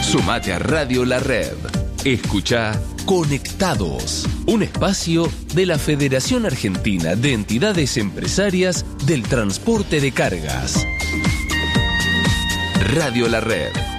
Sumate a Radio La Red. Escuchá Conectados, un espacio de la Federación Argentina de Entidades Empresarias del Transporte de Cargas. Radio La Red.